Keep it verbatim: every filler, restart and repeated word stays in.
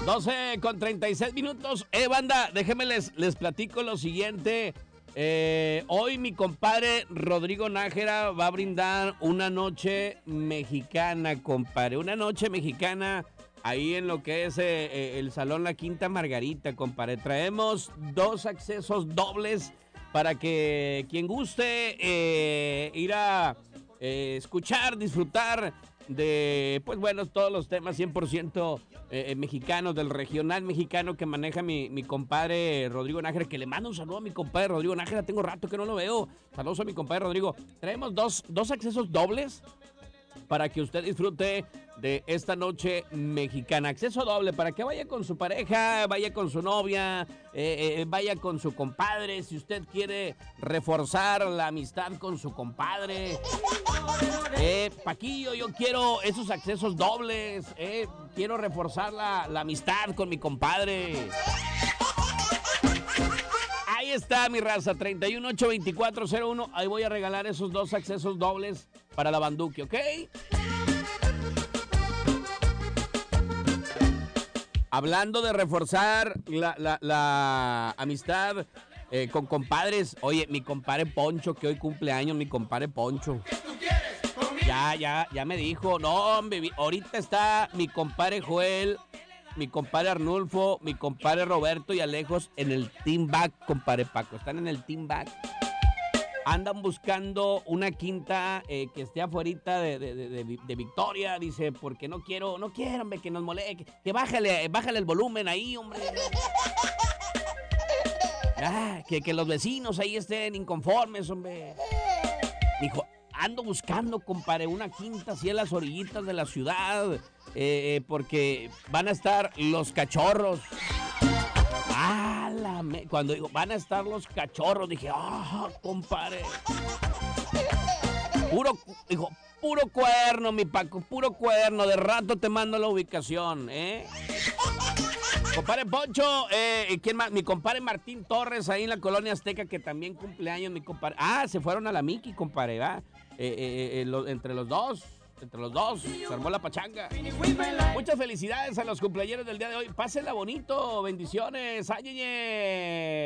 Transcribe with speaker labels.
Speaker 1: doce con treinta y seis minutos. Eh, banda, déjenme les, les platico lo siguiente. Eh, hoy mi compadre Rodrigo Nájera va a brindar una noche mexicana, compadre. Una noche mexicana ahí en lo que es eh, eh, el Salón La Quinta Margarita, compadre. Traemos dos accesos dobles para que quien guste eh, ir a eh, escuchar, disfrutar de, pues bueno, todos los temas cien por ciento eh, mexicanos, del regional mexicano que maneja mi, mi compadre Rodrigo Nájera, que le mando un saludo a mi compadre Rodrigo Nájera, tengo rato que no lo veo. Saludos a mi compadre Rodrigo. Traemos dos, dos accesos dobles para que usted disfrute de esta noche mexicana. Acceso doble para que vaya con su pareja, vaya con su novia, eh, eh, vaya con su compadre. Si usted quiere reforzar la amistad con su compadre. Eh, Paquillo, yo quiero esos accesos dobles. Eh, quiero reforzar la, la amistad con mi compadre. Ahí está mi raza, treinta y uno ocho veinticuatro cero uno. Ahí voy a regalar esos dos accesos dobles para la Banduki, ¿ok? Hablando de reforzar la, la, la amistad eh, con compadres. Oye, mi compadre Poncho, que hoy cumple años, mi compadre Poncho. Ya, ya, ya me dijo. No, hombre, ahorita está mi compadre Joel, mi compadre Arnulfo, mi compadre Roberto y Alejos en el Team Back, compadre Paco. Están en el Team Back. Andan buscando una quinta eh, que esté afuera de, de, de, de, de Victoria. Dice, porque no quiero, no quiero, hombre, que nos moleste. Que, que bájale, bájale el volumen ahí, hombre. Ah, que, que los vecinos ahí estén inconformes, hombre. Dijo, ando buscando, compadre, una quinta así en las orillitas de la ciudad. Eh, eh, porque van a estar los cachorros. Ah, la me... Cuando digo, van a estar los cachorros, dije, ah, compadre. Puro, dijo, puro cuerno, mi Paco, puro cuerno. De rato te mando la ubicación, ¿eh? Compadre Poncho, eh, ¿quién más? Mi compadre Martín Torres, ahí en la Colonia Azteca, que también cumpleaños, mi compadre. Ah, se fueron a la Miki, compadre, ¿verdad? Eh, eh, eh, lo, entre los dos. Entre los dos, se armó la pachanga. Muchas felicidades a los cumpleaños del día de hoy. Pásenla bonito, bendiciones. ¡Ay, ay, ay!